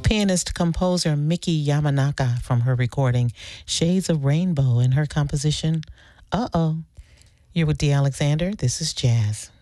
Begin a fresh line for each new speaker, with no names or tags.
pianist-composer Miki Yamanaka from her recording Shades of Rainbow and her composition, Uh-Oh. You're with Dee Alexander. This is Jazz.